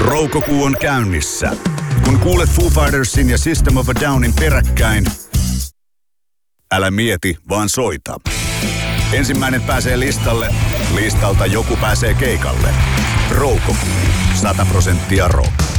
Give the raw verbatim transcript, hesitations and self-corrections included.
Roukokuu on käynnissä. Kun kuulet Foo Fightersin ja System of a Downin peräkkäin, älä mieti, vaan soita. Ensimmäinen pääsee listalle, listalta joku pääsee keikalle. Roukokuu, sata prosenttia rock.